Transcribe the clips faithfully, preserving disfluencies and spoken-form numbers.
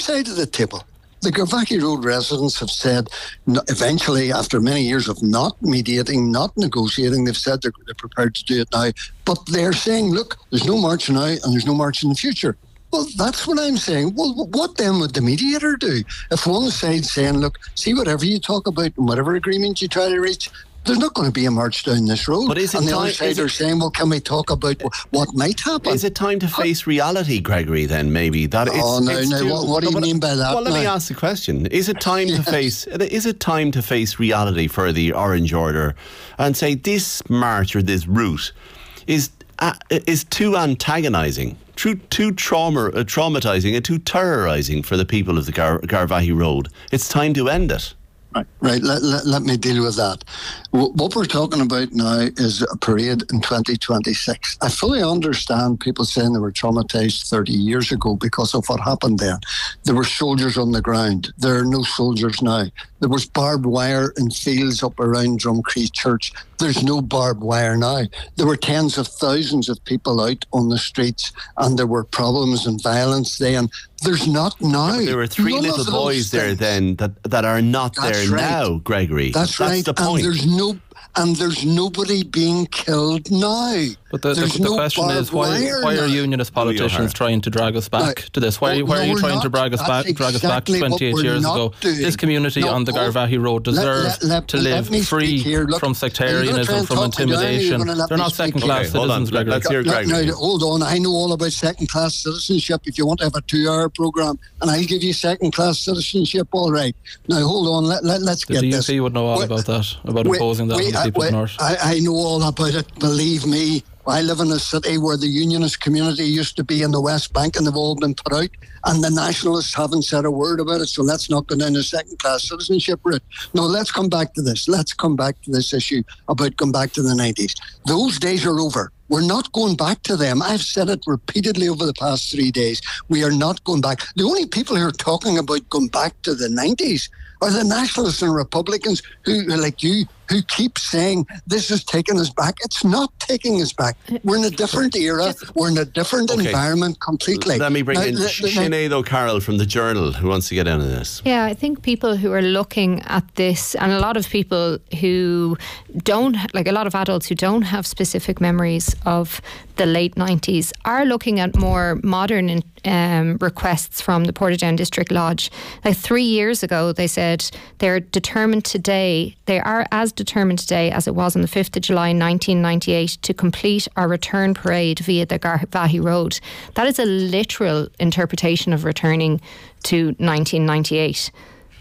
side of the table. The Garvaghy Road residents have said, no, eventually, after many years of not mediating, not negotiating, they've said they're, they're prepared to do it now. But they're saying, look, there's no march now and there's no march in the future. Well, that's what I'm saying. Well, what then would the mediator do? If one side's saying, look, see, whatever you talk about and whatever agreement you try to reach, there's not going to be a march down this road. But is it and the time, other side are it, saying, well, can we talk about what might happen? Is it time to face reality, Gregory, then, maybe? That it's, oh, no, it's no. too, What, what do you no, mean by that? Well, let now? me ask the question. Is it time yes. to face Is it time to face reality for the Orange Order and say this march or this route is uh, is too antagonising, too, too trauma, uh, traumatising and too terrorising for the people of the Gar- Garvaghy Road? It's time to end it. Right, right. Let, let, let me deal with that. W- what we're talking about now is a parade in twenty twenty-six. I fully understand people saying they were traumatised thirty years ago because of what happened then. There were soldiers on the ground. There are no soldiers now. There was barbed wire in fields up around Drumcree Church. There's no barbed wire now. There were tens of thousands of people out on the streets and there were problems and violence then. There's not now. But there were three None little boys there then that, that are not That's there right. now, Gregory. That's, That's right. the point. And there's no and there's nobody being killed now. But the, the, the no question is, why, why are unionist politicians trying to drag us back no, to this? Why, well, why are no, you trying not. to drag us That's back, drag exactly us back twenty-eight years ago? Doing. This community no, on the oh, Garvaghy Road deserve let, let, let, to live free Look, from sectarianism, from intimidation. They're not second-class okay, citizens, Gregory. Let's hear Gregory. Now, hold on. I know all about second-class citizenship. If you want to have a two-hour programme, and I'll give you second-class citizenship, all right. Now, hold on. Let, let, let's the get D U C this. D U C would know all wait, about that, about wait, imposing that wait, on the people wait, of North. I, I know all about it. Believe me. I live in a city where the unionist community used to be in the West Bank and they've all been put out, and the nationalists haven't said a word about it, so let's not go down the second-class citizenship route. No, let's come back to this. Let's come back to this issue about going back to the nineties. Those days are over. We're not going back to them. I've said it repeatedly over the past three days. We are not going back. The only people who are talking about going back to the nineties are the nationalists and Republicans who, like you, who keep saying this is taking us back. It's not taking us back. We're in a different era. We're in a different okay. environment completely. Let me bring now, in let, Sinead O'Carroll from the Journal, who wants to get into this. Yeah, I think people who are looking at this, and a lot of people who don't, like a lot of adults who don't have specific memories of the late nineties, are looking at more modern um, requests from the Portadown District Lodge. Like three years ago, they said they're determined today, they are as determined today as it was on the fifth of July nineteen ninety-eight to complete our return parade via the Garvaghy Road. That is a literal interpretation of returning to nineteen ninety-eight.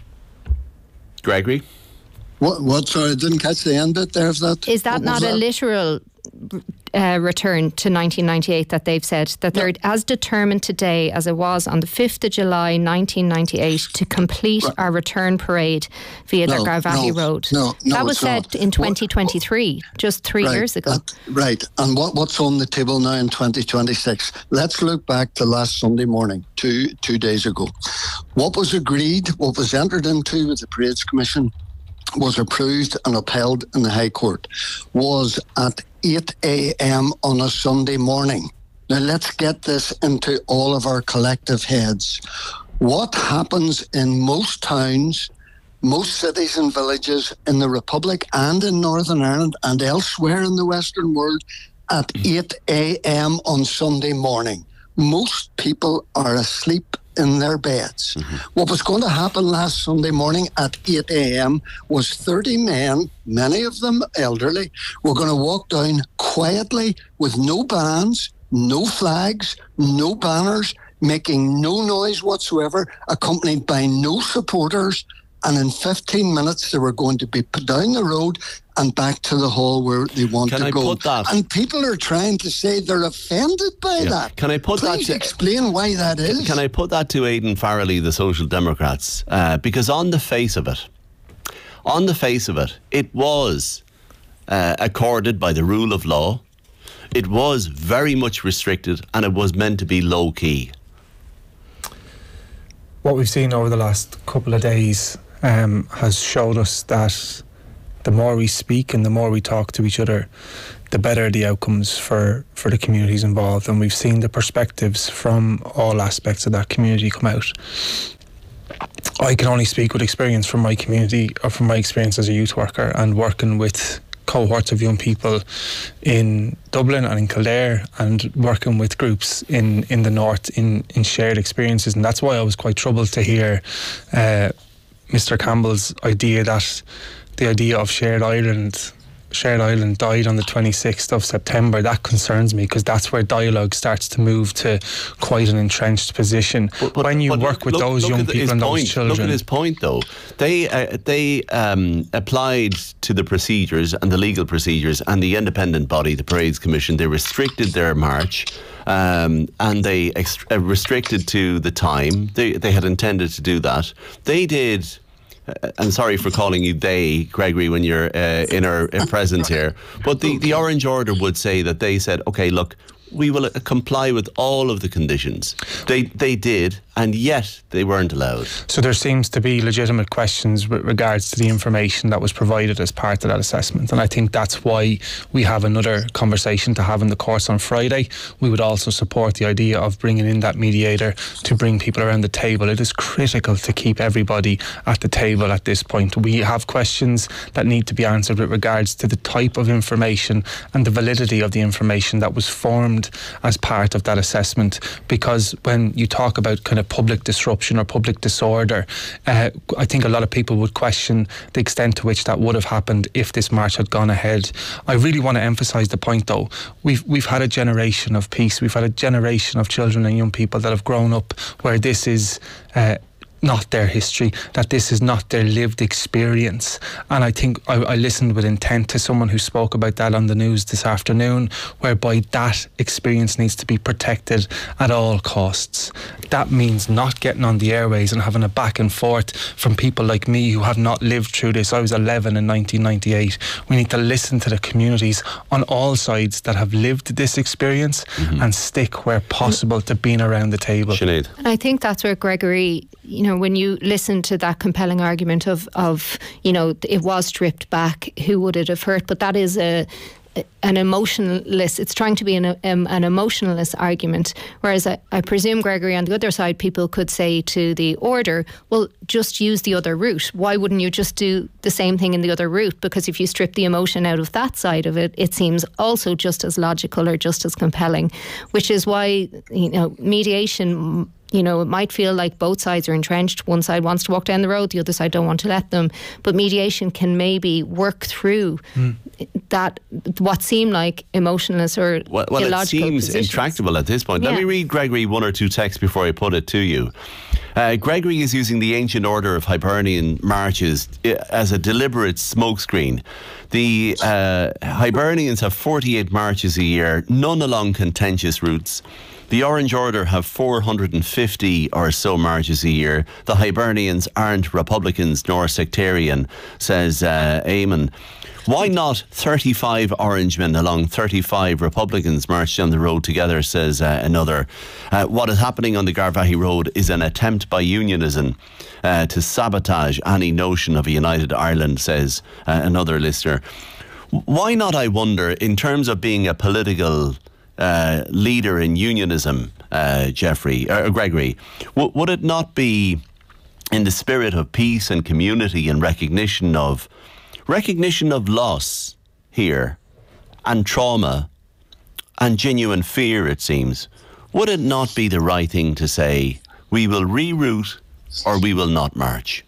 Gregory? What, what, sorry, I didn't catch the end bit there of that. Is that not a literal uh, return to nineteen ninety-eight that they've said, that they're no. as determined today as it was on the fifth of July nineteen ninety-eight to complete right. our return parade via no, the Garvaghy no, Road? No, no, that was said not. in twenty twenty-three, what, just three right, years ago. That, right, and what, what's on the table now in twenty twenty-six? Let's look back to last Sunday morning, two, two days ago. What was agreed, what was entered into with the Parades Commission, was approved and upheld in the High Court, was at eight a.m. on a Sunday morning. Now let's get this into all of our collective heads. What happens in most towns, most cities and villages in the Republic and in Northern Ireland and elsewhere in the Western world at eight a.m. on Sunday morning? Most people are asleep in their beds. Mm-hmm. What was going to happen last Sunday morning at eight a.m. was thirty men, many of them elderly, were going to walk down quietly with no bands, no flags, no banners, making no noise whatsoever, accompanied by no supporters, and in fifteen minutes they were going to be put down the road and back to the hall where they want Can to I go. Put that? And people are trying to say they're offended by yeah. that. Can I put Please that to, explain why that is. Can I put that to Aidan Farrelly, the Social Democrats? Uh, because on the face of it, on the face of it, it was uh, accorded by the rule of law. It was very much restricted, and it was meant to be low key. What we've seen over the last couple of days um, has showed us that the more we speak and the more we talk to each other, the better the outcomes for, for the communities involved. And we've seen the perspectives from all aspects of that community come out. I can only speak with experience from my community, or from my experience as a youth worker and working with cohorts of young people in Dublin and in Kildare, and working with groups in, in the north in, in shared experiences. And that's why I was quite troubled to hear uh, Mister Campbell's idea that the idea of shared Ireland Shared Ireland died on the twenty-sixth of September. That concerns me, because that's where dialogue starts to move to quite an entrenched position. But, but, when you but work with look, those look young the, people and point. those children... Look at his point, though. They, uh, they um, applied to the procedures and the legal procedures and the independent body, the Parades Commission. They restricted their march. Um, and they ext- uh, restricted to the time. They, they had intended to do that. They did... I'm sorry for calling you they, Gregory, when you're uh, in our uh, presence here. But the, the Orange Order would say that they said, OK, look, we will uh, comply with all of the conditions. They they did, and yet they weren't allowed. So there seems to be legitimate questions with regards to the information that was provided as part of that assessment. And I think that's why we have another conversation to have in the course on Friday. We would also support the idea of bringing in that mediator to bring people around the table. It is critical to keep everybody at the table at this point. We have questions that need to be answered with regards to the type of information and the validity of the information that was formed as part of that assessment, because when you talk about kind of public disruption or public disorder, uh, I think a lot of people would question the extent to which that would have happened if this march had gone ahead. I really want to emphasise the point, though. We've we've had a generation of peace. We've had a generation of children and young people that have grown up where this is uh, not their history, that this is not their lived experience. And I think I, I listened with intent to someone who spoke about that on the news this afternoon, whereby that experience needs to be protected at all costs. That means not getting on the airways and having a back and forth from people like me who have not lived through this. I was eleven in nineteen ninety-eight. We need to listen to the communities on all sides that have lived this experience, mm-hmm. and stick where possible to being around the table. Sinead. And I think that's where Gregory, you know, when you listen to that compelling argument of, of, you know, it was stripped back, who would it have hurt? But that is a an emotionless, it's trying to be an, um, an emotionless argument. Whereas I, I presume, Gregory, on the other side, people could say to the order, well, just use the other route. Why wouldn't you just do the same thing in the other route? Because if you strip the emotion out of that side of it, it seems also just as logical or just as compelling, which is why, you know, mediation, you know, it might feel like both sides are entrenched. One side wants to walk down the road, the other side don't want to let them. But mediation can maybe work through mm. that, what seem like emotionless or well, well, illogical it seems positions. intractable at this point. Yeah. Let me read, Gregory, one or two texts before I put it to you. Uh, Gregory is using the ancient order of Hibernian marches as a deliberate smokescreen. The uh, Hibernians have forty-eight marches a year, none along contentious routes. The Orange Order have four hundred fifty or so marches a year. The Hibernians aren't Republicans nor sectarian, says uh, Eamon. Why not thirty-five Orangemen along thirty-five Republicans march down the road together, says uh, another. Uh, what is happening on the Garvaghey Road is an attempt by unionism uh, to sabotage any notion of a united Ireland, says uh, another listener. Why not, I wonder, in terms of being a political uh, leader in unionism, uh, Jeffrey, uh, Gregory, w- would it not be in the spirit of peace and community and recognition of recognition of loss here and trauma and genuine fear, it seems, would it not be the right thing to say, we will reroute or we will not march?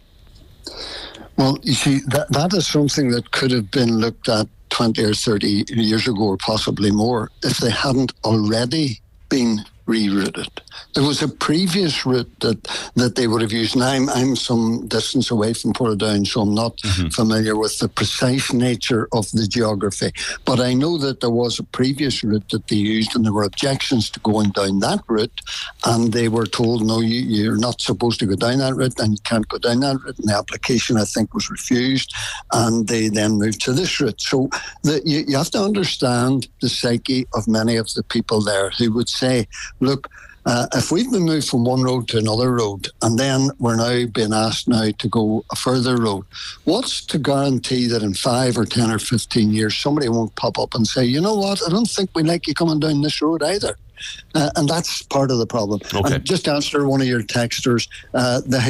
Well, you see, that that is something that could have been looked at twenty or thirty years ago, or possibly more, if they hadn't already been rerouted. There was a previous route that, that they would have used, and I'm, I'm some distance away from Portadown, so I'm not mm-hmm. familiar with the precise nature of the geography. But I know that there was a previous route that they used, and there were objections to going down that route, and they were told, no, you, you're not supposed to go down that route, and you can't go down that route. And the application, I think, was refused, and they then moved to this route. So the, you, you have to understand the psyche of many of the people there who would say, look, Uh, if we've been moved from one road to another road, and then we're now being asked now to go a further road, what's to guarantee that in five or ten or fifteen years somebody won't pop up and say, you know what, I don't think we like you coming down this road either. Uh, and that's part of the problem. Okay. And just to answer one of your texters, uh, the